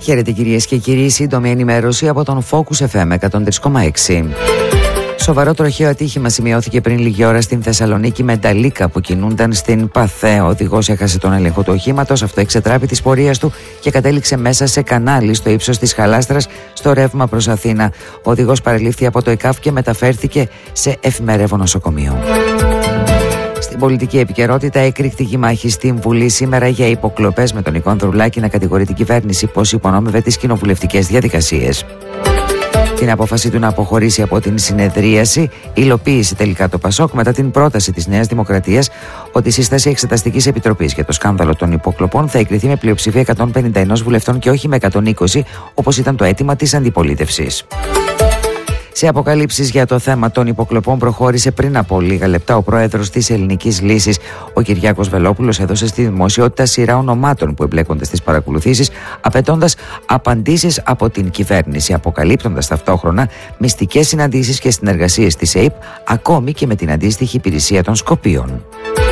Χαίρετε κυρίες και κύριοι, σύντομη ενημέρωση από τον Focus FM 103,6. Σοβαρό τροχαίο ατύχημα σημειώθηκε πριν λίγη ώρα στην Θεσσαλονίκη με νταλίκα που κινούνταν στην Παθέ. Ο οδηγός έχασε τον έλεγχο του οχήματος, αυτό εξετράπη της πορείας του και κατέληξε μέσα σε κανάλι στο ύψος της Χαλάστρας στο ρεύμα προς Αθήνα. Ο οδηγός παρελήφθη από το ΕΚΑΒ και μεταφέρθηκε σε εφημερεύον νοσοκομείο. Στην πολιτική επικαιρότητα, έκρηκτη μάχη στην Βουλή σήμερα για υποκλοπές, με τον Νικό Ανδρουλάκη να κατηγορεί την κυβέρνηση πως υπονόμευε τις κοινοβουλευτικές διαδικασίες. Την απόφαση του να αποχωρήσει από την συνεδρίαση υλοποίησε τελικά το ΠΑΣΟΚ μετά την πρόταση της Νέας Δημοκρατίας ότι η σύσταση Εξεταστικής Επιτροπής για το σκάνδαλο των υποκλοπών θα εγκριθεί με πλειοψηφία 151 βουλευτών και όχι με 120, όπως ήταν το αίτημα της αντιπολίτευσης. Σε αποκαλύψεις για το θέμα των υποκλοπών προχώρησε πριν από λίγα λεπτά ο πρόεδρος της Ελληνικής Λύσης. Ο Κυριάκος Βελόπουλος έδωσε στη δημοσιότητα σειρά ονομάτων που εμπλέκονται στις παρακολουθήσεις, απαιτώντας απαντήσεις από την κυβέρνηση, αποκαλύπτοντας ταυτόχρονα μυστικές συναντήσεις και συνεργασίες της ΑΕΠ, ακόμη και με την αντίστοιχη υπηρεσία των Σκοπίων.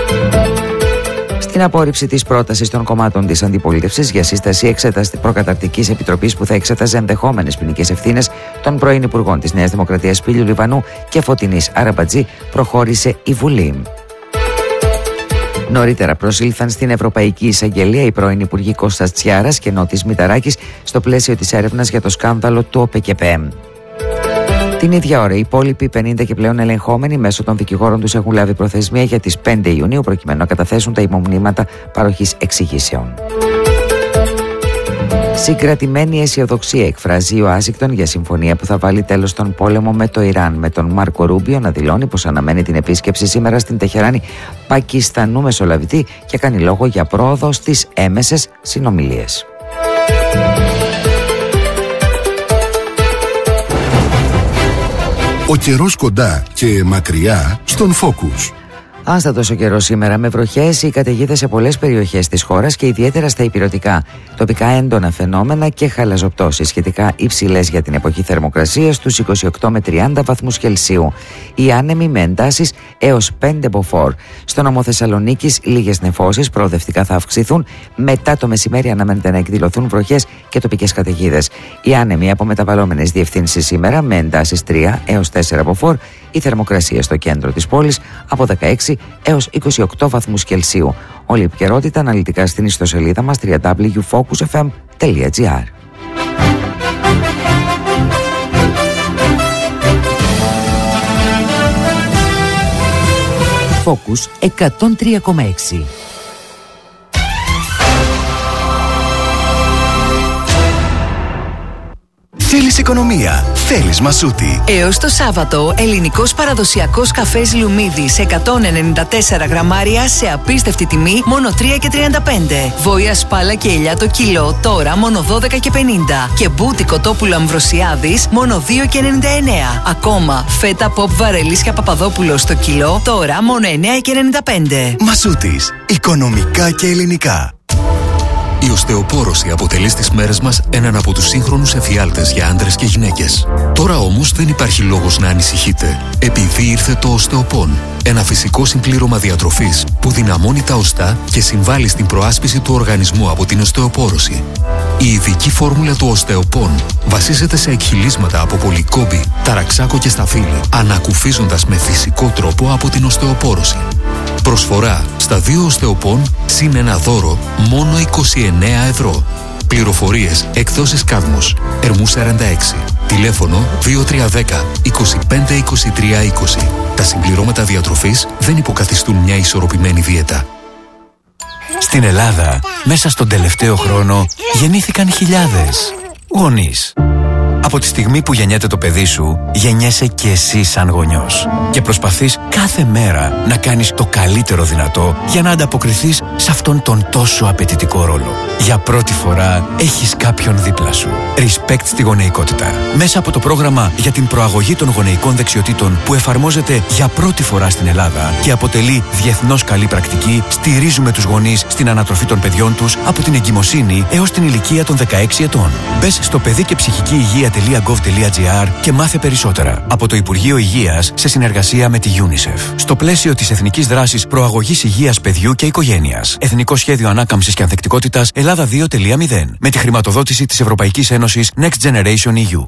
Στην απόρριψη της πρότασης των κομμάτων της αντιπολίτευσης για σύσταση προκαταρκτικής επιτροπής που θα εξέταζε ενδεχόμενες ποινικές ευθύνες των πρώην υπουργών της Νέας Δημοκρατίας Σπύλιου Λιβανού και Φωτεινής Αραμπατζή, προχώρησε η Βουλή. Νωρίτερα προσήλθαν στην Ευρωπαϊκή Εισαγγελία οι πρώην υπουργοί Κώστας Τσιάρας και Νότης Μηταράκης στο πλαίσιο της έρευνας για το σκάνδαλο του ΟΠΕΚΕΠΕ. Την ίδια ώρα, οι υπόλοιποι 50 και πλέον ελεγχόμενοι μέσω των δικηγόρων τους έχουν λάβει προθεσμία για τις 5 Ιουνίου προκειμένου να καταθέσουν τα υπομνήματα παροχής εξηγήσεων. Συγκρατημένη αισιοδοξία εκφράζει ο Ουάσιγκτον για συμφωνία που θα βάλει τέλος στον πόλεμο με το Ιράν, με τον Μάρκο Ρούμπιο να δηλώνει πως αναμένει την επίσκεψη σήμερα στην Τεχεράνη Πακιστανού μεσολαβητή και κάνει λόγο για πρόοδο στις έμεσες συνομιλίες. Ο καιρός κοντά και μακριά στον Focus. Άστατος ο καιρός σήμερα με βροχές ή καταιγίδες σε πολλές περιοχές της χώρας και ιδιαίτερα στα ηπειρωτικά. Τοπικά έντονα φαινόμενα και χαλαζοπτώσεις σχετικά υψηλές για την εποχή θερμοκρασίας στους 28 με 30 βαθμούς Κελσίου. Οι άνεμοι με εντάσεις έως 5 μποφόρ. Στο νομό Θεσσαλονίκης λίγες νεφώσεις προοδευτικά θα αυξηθούν. Μετά το μεσημέρι αναμένεται να εκδηλωθούν βροχές και τοπικές καταιγίδες. Οι άνεμοι από μεταβαλλόμενες διευθύνσεις σήμερα με εντάσεις 3 έως 4 μποφόρ. Η θερμοκρασία στο κέντρο της πόλης από 16 έως 28 βαθμούς Κελσίου. Όλη η επικαιρότητα αναλυτικά στην ιστοσελίδα μας www.focusfm.gr. Focus 103,6. Θέλεις οικονομία, θέλεις Μασούτη. Έως το Σάββατο, ελληνικός παραδοσιακός καφές Λουμίδης 194 γραμμάρια σε απίστευτη τιμή, μόνο 3,35. Βόηα σπάλα και ελιά το κιλό, τώρα μόνο 12,50. Και μπούτι κοτόπουλο Αμβροσιάδης, μόνο 2,99. Ακόμα, φέτα ποπ Βαρελίσια Παπαδόπουλος το κιλό, τώρα μόνο 9,95. Μασούτης, οικονομικά και ελληνικά. Η οστεοπόρωση αποτελεί στις μέρες μας έναν από τους σύγχρονους εφιάλτες για άντρες και γυναίκες. Τώρα όμως δεν υπάρχει λόγος να ανησυχείτε, επειδή ήρθε το οστεοπόν. Ένα φυσικό συμπλήρωμα διατροφής που δυναμώνει τα οστά και συμβάλλει στην προάσπιση του οργανισμού από την οστεοπόρωση. Η ειδική φόρμουλα του οστεοπόν βασίζεται σε εκχυλίσματα από πολυκόμπη, ταραξάκο και σταφύλι, ανακουφίζοντας με φυσικό τρόπο από την οστεοπόρωση. Προσφορά στα 2 οστεοπόν συν ένα δώρο μόνο 29 ευρώ. Πληροφορίες εκδόσεις Κάδμος, Ερμού 46. Τηλέφωνο 2310 25 23 20. Τα συμπληρώματα διατροφής δεν υποκαθιστούν μια ισορροπημένη δίαιτα. Στην Ελλάδα, μέσα στον τελευταίο χρόνο, γεννήθηκαν χιλιάδες γονείς. Από τη στιγμή που γεννιέται το παιδί σου, γεννιέσαι και εσύ σαν γονιός. Και προσπαθείς κάθε μέρα να κάνεις το καλύτερο δυνατό για να ανταποκριθείς σε αυτόν τον τόσο απαιτητικό ρόλο. Για πρώτη φορά έχεις κάποιον δίπλα σου. Respect στη γονεϊκότητα. Μέσα από το πρόγραμμα για την προαγωγή των γονεϊκών δεξιοτήτων που εφαρμόζεται για πρώτη φορά στην Ελλάδα και αποτελεί διεθνώς καλή πρακτική, στηρίζουμε τους γονείς στην ανατροφή των παιδιών τους από την εγκυμοσύνη έως την ηλικία των 16 ετών. Μπες στο παιδί και ψυχική υγεία.gov.gr και μάθε περισσότερα. Από το Υπουργείο Υγείας σε συνεργασία με τη UNICEF. Στο πλαίσιο της Εθνικής Δράσης Προαγωγής Υγείας Παιδιού και Οικογένειας. Εθνικό Σχέδιο Ανάκαμψης και Ανθεκτικότητας Ελλάδα Ελλάδα 2.0 με τη χρηματοδότηση της Ευρωπαϊκής Ένωσης Next Generation EU.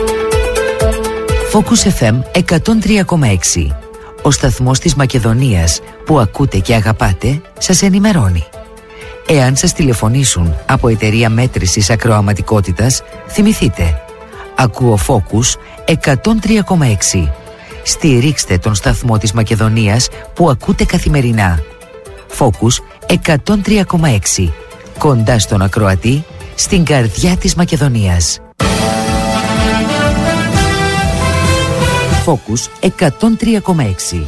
Focus FM 103,6. Ο σταθμός της Μακεδονίας που ακούτε και αγαπάτε σας ενημερώνει. Εάν σας τηλεφωνήσουν από εταιρεία μέτρησης ακροαματικότητας, θυμηθείτε. Ακούω Focus 103,6. Στηρίξτε τον σταθμό της Μακεδονίας που ακούτε καθημερινά. Focus 103,6. Κοντά στον ακροατή, στην καρδιά της Μακεδονίας. Focus 103,6.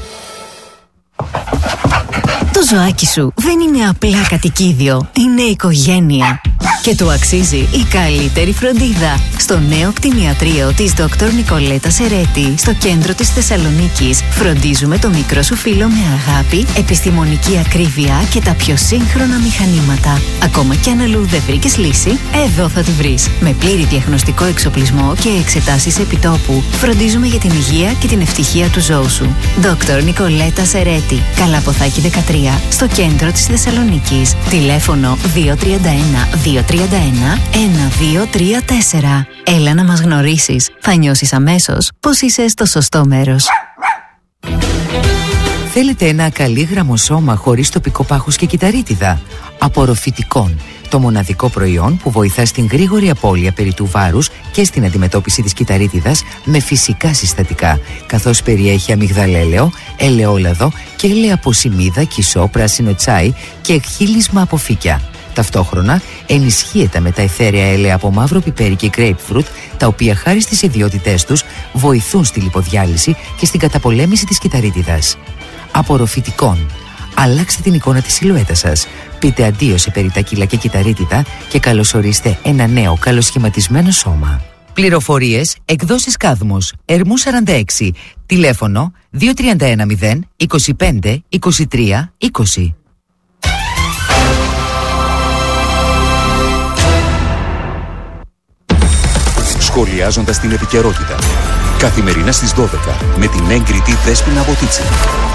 Το ζωάκι σου δεν είναι απλά κατοικίδιο, είναι οικογένεια. Και του αξίζει η καλύτερη φροντίδα. Στο νέο κτηνιατρίο της Dr. Νικολέτα Σερέτη, στο κέντρο της Θεσσαλονίκης, φροντίζουμε το μικρό σου φίλο με αγάπη, επιστημονική ακρίβεια και τα πιο σύγχρονα μηχανήματα. Ακόμα κι αν αλλού δεν βρήκες λύση, εδώ θα τη βρεις. Με πλήρη διαγνωστικό εξοπλισμό και εξετάσεις επιτόπου, φροντίζουμε για την υγεία και την ευτυχία του ζώου σου. Dr. Νικολέτα Σερέτη, Καλαποθάκη 13, στο κέντρο της Θεσσαλονίκης. Τηλέφωνο 231-1234. Έλα να μας γνωρίσεις. Θα νιώσεις αμέσως πως είσαι στο σωστό μέρος. Θέλετε ένα ακαλύγραμμο σώμα χωρίς τοπικό πάχος και κυταρίτιδα? Απορροφητικών. Το μοναδικό προϊόν που βοηθά στην γρήγορη απώλεια περιττού βάρους και στην αντιμετώπιση της κυταρίτιδας με φυσικά συστατικά, καθώς περιέχει αμυγδαλέλαιο, ελαιόλαδο και ελαιαποσημίδα, κισό, πράσινο τσάι και εκχύλισμα από φύκια. Ταυτόχρονα ενισχύεται με τα αιθέρια έλαια από μαύρο πιπέρι και grapefruit, τα οποία χάρη στις ιδιότητές τους βοηθούν στη λιποδιάλυση και στην καταπολέμηση της κυταρίτιδας. Απορροφητικών. Αλλάξτε την εικόνα της σιλουέτας σας. Πείτε αντίο σε περιττά κιλά και κυταρίτιδα και καλωσορίστε ένα νέο καλοσχηματισμένο σώμα. Πληροφορίες, εκδόσεις Κάδμος, Ερμού 46, τηλέφωνο 2310 25 23 20. Σχολιάζοντας την επικαιρότητα. Καθημερινά στις 12 με την έγκριτη Δέσποινα Βοτίτση.